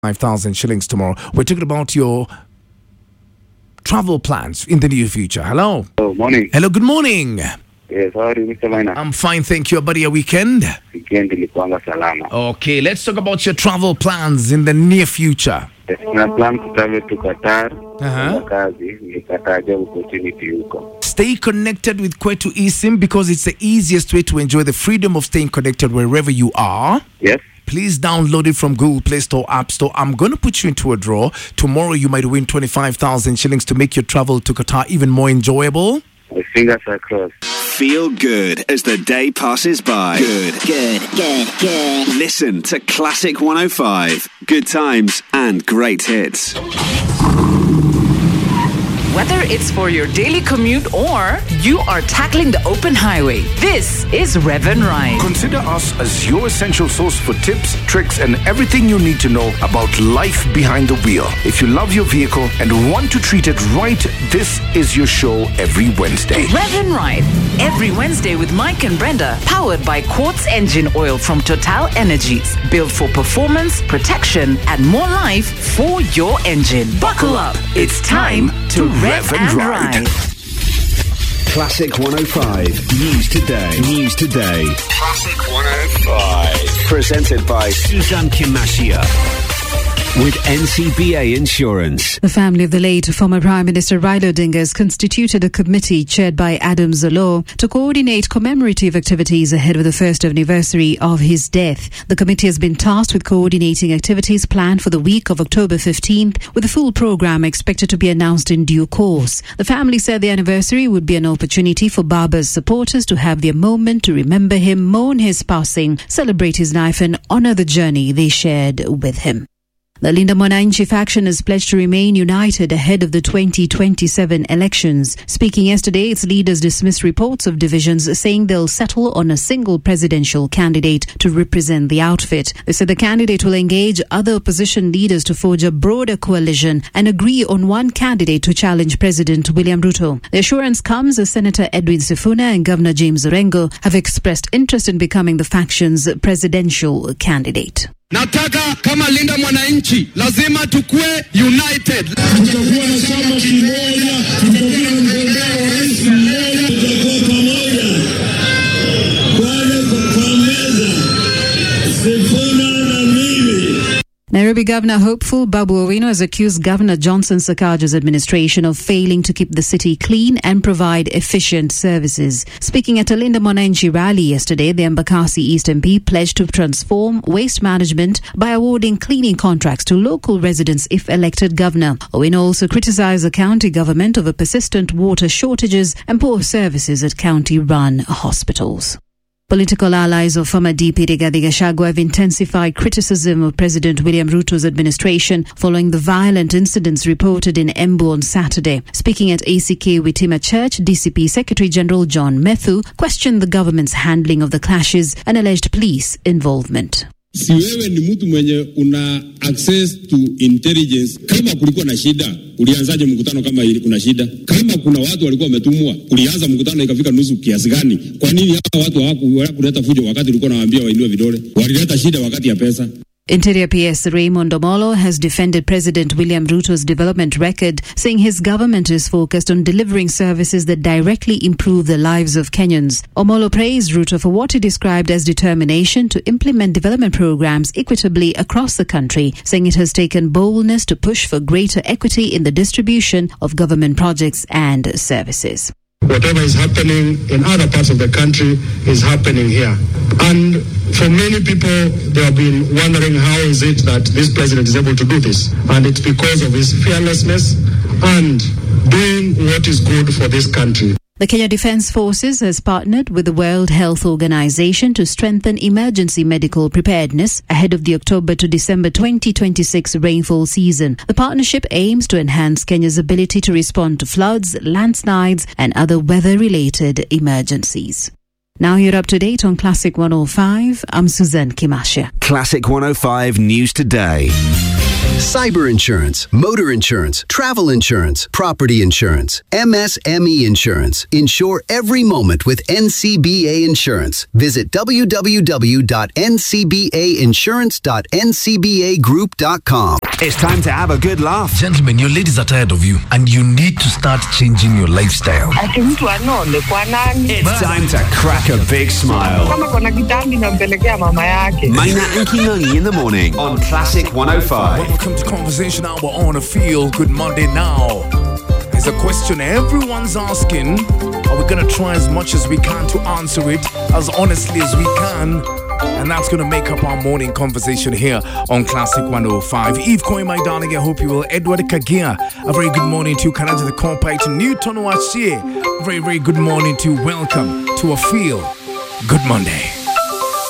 5,000 shillings tomorrow. We're talking about your travel plans in the near future. Hello. Oh, morning. Hello, good morning. Yes, how are you, Mr. Maina? I'm fine, thank you. About your weekend? Weekend ilikuanga salama. Okay, let's talk about your travel plans in the near future. Na plan to travel to Qatar. Uh-huh. Kazi, nikapata job opportunity huko. Stay connected with Kwetu eSIM because it's the easiest way to enjoy the freedom of staying connected wherever you are. Yes. Please download it from Google Play Store, App Store. I'm going to put you into a draw. Tomorrow you might win 25,000 shillings to make your travel to Qatar even more enjoyable. My fingers are crossed. Feel good as the day passes by. Good. Listen to Classic 105. Good times and great hits. Whether it's for your daily commute or you are tackling the open highway, this is Rev and Ride. Consider us as your essential source for tips, tricks, and everything you need to know about life behind the wheel. If you love your vehicle and want to treat it right, this is your show every Wednesday. Rev and Ride, every Wednesday with Mike and Brenda, powered by Quartz Engine Oil from Total Energies. Built for performance, protection, and more life for your engine. Buckle up. It's time to Rev and Ride. Classic 105. News today. Classic 105. Presented by Suzanne Kimashia. With NCBA Insurance. The family of the late former Prime Minister Raila Odinga has constituted a committee chaired by Adam Zolo to coordinate commemorative activities ahead of the first anniversary of his death. The committee has been tasked with coordinating activities planned for the week of October 15th, with the full program expected to be announced in due course. The family said the anniversary would be an opportunity for Baba's supporters to have their moment to remember him, mourn his passing, celebrate his life, and honour the journey they shared with him. The Linda Mwananchi faction has pledged to remain united ahead of the 2027 elections. Speaking yesterday, its leaders dismissed reports of divisions, saying they'll settle on a single presidential candidate to represent the outfit. They said the candidate will engage other opposition leaders to forge a broader coalition and agree on one candidate to challenge President William Ruto. The assurance comes as Senator Edwin Sifuna and Governor James Orengo have expressed interest in becoming the faction's presidential candidate. Nataka kama Linda Mwananchi lazima tukue united. Tutakuwa na chama kimoja, tutakuwa na mgombea wa rais mmoja, tutakuwa pamoja. Kwa meza, Sifuna na mimi. Nairobi Governor hopeful Babu Owino has accused Governor Johnson Sakaja's administration of failing to keep the city clean and provide efficient services. Speaking at a Linda Mwananchi rally yesterday, the Embakasi East MP pledged to transform waste management by awarding cleaning contracts to local residents if elected governor. Owino also criticized the county government over persistent water shortages and poor services at county-run hospitals. Political allies of former DP Rigathi Gachagua have intensified criticism of President William Ruto's administration following the violent incidents reported in Embu on Saturday. Speaking at ACK Witima Church, DCP Secretary General John Methu questioned the government's handling of the clashes and alleged police involvement. Si wewe ni mtu mwenye una access to intelligence. Kama kulikuwa na shida, ulianzaje mkutano kama ili kuna shida? Kama kuna watu walikuwa wametumwa, ulianza mkutano ikafika nusu kiasi gani? Kwa nini hao watu hawakuleta fujo wakati ulikuwa unawaambia wainue vidole? Walileta shida wakati ya pesa. Interior PS Raymond Omolo has defended President William Ruto's development record, saying his government is focused on delivering services that directly improve the lives of Kenyans. Omolo praised Ruto for what he described as determination to implement development programs equitably across the country, saying it has taken boldness to push for greater equity in the distribution of government projects and services. Whatever is happening in other parts of the country is happening here. And for many people, they have been wondering how is it that this president is able to do this. And it's because of his fearlessness and doing what is good for this country. The Kenya Defence Forces has partnered with the World Health Organization to strengthen emergency medical preparedness ahead of the October to December 2026 rainfall season. The partnership aims to enhance Kenya's ability to respond to floods, landslides, and other weather-related emergencies. Now you're up to date on Classic 105. I'm Suzanne Kimashia. Classic 105 News Today. cyber insurance, motor insurance, travel insurance, property insurance, MSME insurance. Insure every moment with NCBA Insurance. Visit www.ncbainsurance.ncbagroup.com. It's time to have a good laugh. Gentlemen, your ladies are tired of you and you need to start changing your lifestyle. It's time to crack a big smile. Maina and Kingangi in the morning on Classic 105. Welcome to Conversation Hour on a Feel Good Monday Now. There's a question everyone's asking. Are we going to try as much as we can to answer it as honestly as we can? And that's going to make up our morning conversation here on Classic 105. Eve Koi, my darling, I hope you will. Edward Kagia, a very good morning to Kanata the Kompai, to Newton Wachie. Very, very good morning to welcome to a Feel Good Monday.